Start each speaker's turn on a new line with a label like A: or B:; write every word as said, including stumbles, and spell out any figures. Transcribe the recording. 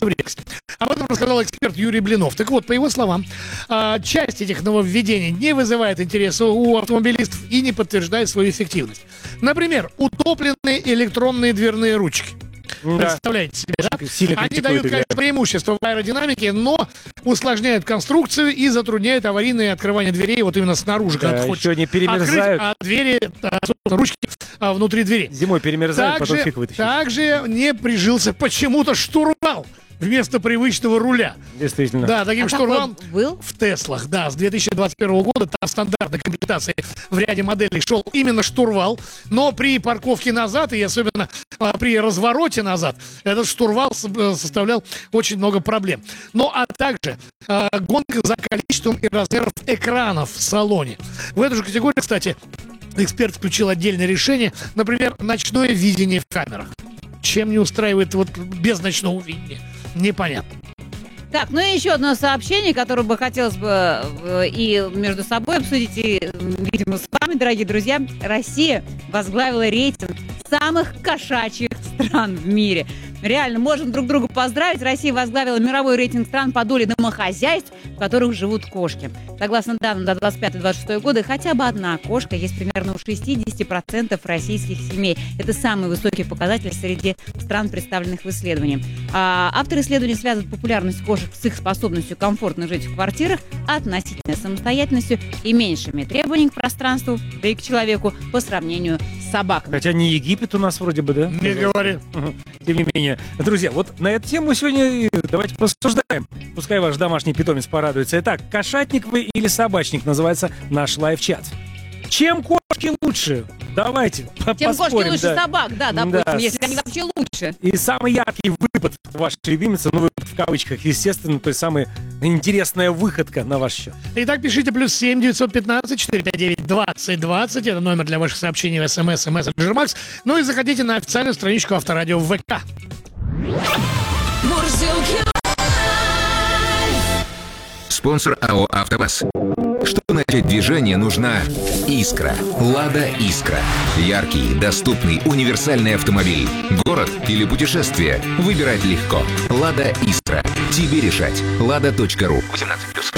A: в редкость. Об этом рассказал эксперт Юрий Блинов. Так вот, по его словам, часть этих нововведений не вызывает интереса у автомобилистов и не подтверждает свою эффективность. Например, утопленные электронные дверные ручки. Да. Представляете себе, да? Они дают, конечно, преимущество в аэродинамике, но усложняют конструкцию и затрудняют аварийное открывание дверей вот именно снаружи,
B: да,
A: когда ты хочешь
B: не перемерзают.
A: открыть, а двери, а, ручки а, внутри двери.
B: Зимой перемерзают,
A: также,
B: потом фиг вытащить.
A: Также не прижился почему-то штурвал вместо привычного руля.
B: Действительно.
A: Да, таким
C: а
A: штурвалом
C: был?
A: в Теслах. Да, с две тысячи двадцать первого года там в стандартной комплектации в ряде моделей шел именно штурвал, но при парковке назад и особенно а, при развороте назад этот штурвал составлял очень много проблем. Ну а также а, гонка за количеством и размером экранов в салоне. В эту же категорию, кстати, эксперт включил отдельное решение, например, ночное видение в камерах. Чем не устраивает вот без ночного видения? Непонятно.
C: Так, ну и еще одно сообщение, которое бы хотелось бы э, и между собой обсудить, и, видимо, с вами, дорогие друзья. Россия возглавила рейтинг самых кошачьих стран в мире. Реально, можем друг друга поздравить. Россия возглавила мировой рейтинг стран по доле домохозяйств, в которых живут кошки. Согласно данным до двадцать пятого — двадцать шестого года, хотя бы одна кошка есть примерно у шестьдесят процентов российских семей. Это самый высокий показатель среди стран, представленных в исследовании. А авторы исследования связывают популярность кошек с их способностью комфортно жить в квартирах, относительной самостоятельностью и меньшими требованиями к пространству, да и к человеку по сравнению с собаками.
B: Хотя не Египет у нас вроде бы, да?
A: Не говори.
B: Тем не менее. Друзья, вот на эту тему сегодня давайте порассуждаем. Пускай ваш домашний питомец порадуется. Итак, кошатник вы или собачник называется наш лайв-чат. Чем кошки лучше? Давайте
C: Чем
B: поспорим,
C: кошки лучше
B: да.
C: собак, да, допустим,
B: Да.
C: если они вообще лучше.
B: И самый яркий выпад вашей любимицы, ну, выпад в кавычках, естественно, то есть самая интересная выходка на ваш счет.
A: Итак, пишите плюс семь девятьсот пятнадцать четыре пять девять двадцать двадцать. Это номер для ваших сообщений в СМС и мессенджер Макс. Ну и заходите на официальную страничку Авторадио в ВК.
D: Спонсор АО «АвтоВАЗ». Чтобы начать движение, нужна «Искра». «Лада Искра». Яркий, доступный, универсальный автомобиль. Город или путешествие. Выбирать легко. «Лада Искра». Тебе решать. лада точка ру. восемнадцать.